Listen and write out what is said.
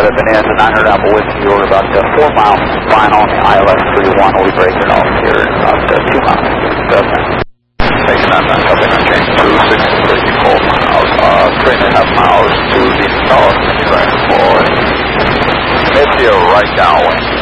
have been in the 900 Apple Whiskey. You're about 4 miles final on the ILS 31. We'll be breaking off here in about 2 miles. Taking on that, copy, change 264 miles, 3.5 miles to the north, train for Mid-field right downwind.